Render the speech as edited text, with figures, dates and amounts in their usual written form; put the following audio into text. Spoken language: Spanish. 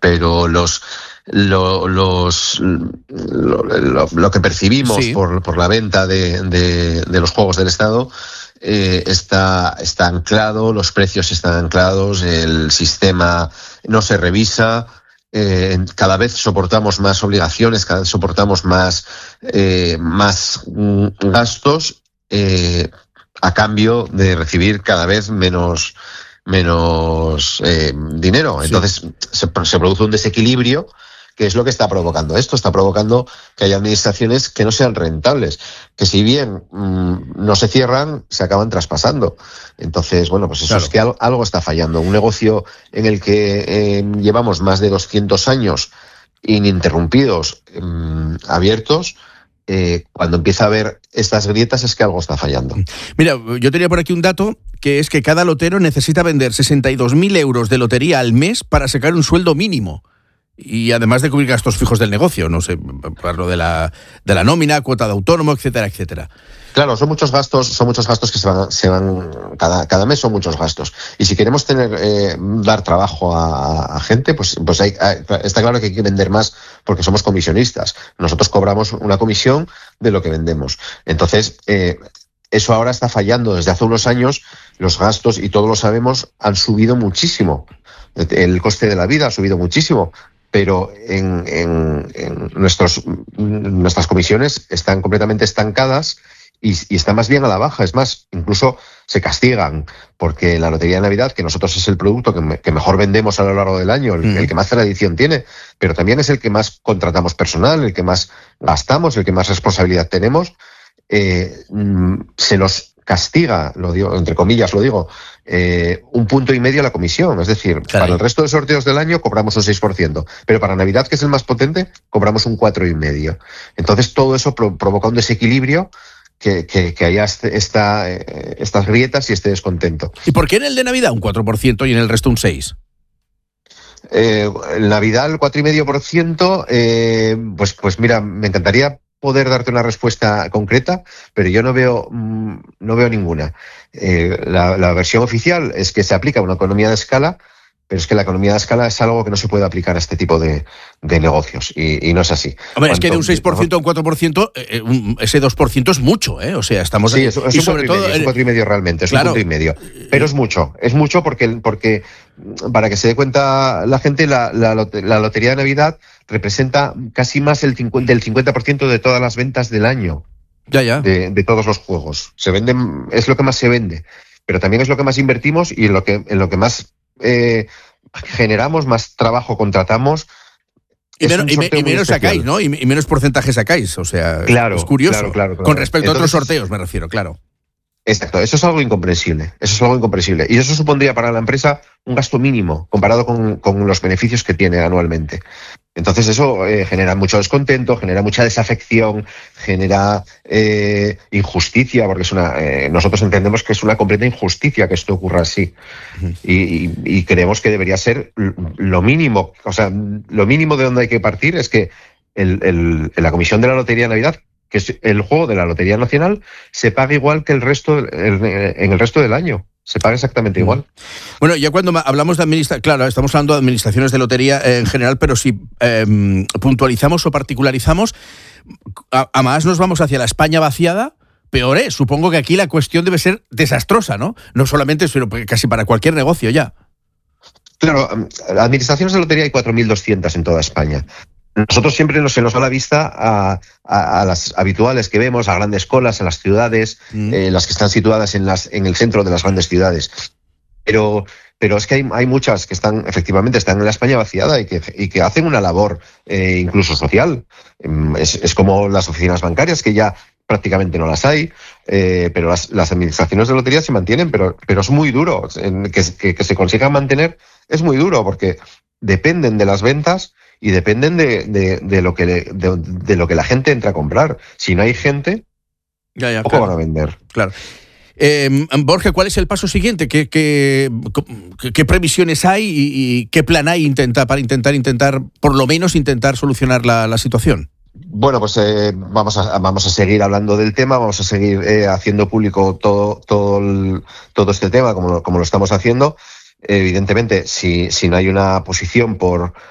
pero lo que percibimos por la venta de los juegos del Estado está anclado, los precios están anclados, el sistema no se revisa. Cada vez soportamos más obligaciones, cada vez soportamos más gastos a cambio de recibir cada vez menos dinero. Entonces se produce un desequilibrio, que es lo que está provocando esto. Está provocando que haya administraciones que no sean rentables, que si bien no se cierran, se acaban traspasando. Entonces, bueno, pues eso es que algo está fallando. Un negocio en el que llevamos más de 200 años ininterrumpidos, abiertos, cuando empieza a haber estas grietas es que algo está fallando. Mira, yo tenía por aquí un dato, que es que cada lotero necesita vender 62.000 euros de lotería al mes para sacar un sueldo mínimo. Y además de cubrir gastos fijos del negocio, no sé, hablo de la nómina, cuota de autónomo, etcétera, etcétera. Claro, son muchos gastos que se van cada mes, son muchos gastos. Y si queremos dar trabajo a gente, pues está claro que hay que vender más porque somos comisionistas. Nosotros cobramos una comisión de lo que vendemos. Entonces, eso ahora está fallando. Desde hace unos años los gastos, y todos lo sabemos, han subido muchísimo. El coste de la vida ha subido muchísimo. Pero en nuestras comisiones están completamente estancadas y están más bien a la baja. Es más, incluso se castigan, porque la Lotería de Navidad, que nosotros es el producto que mejor vendemos a lo largo del año, el que más tradición tiene, pero también es el que más contratamos personal, el que más gastamos, el que más responsabilidad tenemos, se los castiga, lo digo, entre comillas lo digo, 1,5 puntos la comisión. Es decir, para el resto de sorteos del año cobramos un 6%, pero para Navidad, que es el más potente, cobramos un 4,5%. Entonces todo eso provoca un desequilibrio que haya estas grietas y este descontento. ¿Y por qué en el de Navidad un 4% y en el resto un 6%? En Navidad el 4,5%, pues mira, me encantaría poder darte una respuesta concreta, pero yo no veo ninguna. La versión oficial es que se aplica una economía de escala, pero es que la economía de escala es algo que no se puede aplicar a este tipo de negocios, y no es así. Hombre, es que de un 6% a un 4%, ese 2% es mucho, ¿eh? O sea, estamos... Sí, es un 4,5 realmente, es claro, un 1,5. Pero es mucho porque para que se dé cuenta la gente, la Lotería de Navidad representa casi más del 50% de todas las ventas del año. Ya. De todos los juegos. Es lo que más se vende, pero también es lo que más invertimos y en lo que más generamos, más trabajo contratamos. Y menos sacáis, ¿no? Y menos porcentaje sacáis, o sea, claro, es curioso. Claro. Con respecto a otros sorteos, me refiero, claro. Exacto, eso es algo incomprensible. Y eso supondría para la empresa un gasto mínimo comparado con los beneficios que tiene anualmente. Entonces eso genera mucho descontento, genera mucha desafección, genera injusticia, porque nosotros entendemos que es una completa injusticia que esto ocurra así. Y creemos que debería ser lo mínimo. O sea, lo mínimo de donde hay que partir es que la Comisión de la Lotería de Navidad, que es el juego de la Lotería Nacional, se pague igual que en el resto del año. Se paga exactamente igual. Bueno, ya cuando hablamos de claro, estamos hablando de administraciones de lotería en general, pero si puntualizamos o particularizamos, a más nos vamos hacia la España vaciada, peor es. Supongo que aquí la cuestión debe ser desastrosa, ¿no? No solamente, sino casi para cualquier negocio ya. Claro, administraciones de lotería hay 4.200 en toda España. Nosotros siempre se nos va la vista a las habituales que vemos, a grandes colas en las ciudades, las que están situadas en el centro de las grandes ciudades. Pero es que hay muchas que efectivamente están en la España vaciada y que hacen una labor incluso social. Es como las oficinas bancarias, que ya prácticamente no las hay, pero las administraciones de lotería se mantienen, pero es muy duro. Que se consigan mantener es muy duro, porque dependen de las ventas y dependen de lo que la gente entra a comprar. Si no hay gente, poco van a vender. Claro. Borja, ¿cuál es el paso siguiente? ¿Qué previsiones hay y qué plan hay para intentar por lo menos intentar solucionar la situación? Bueno, pues vamos a seguir hablando del tema, vamos a seguir haciendo público todo este tema como lo estamos haciendo. Evidentemente, si no hay una posición por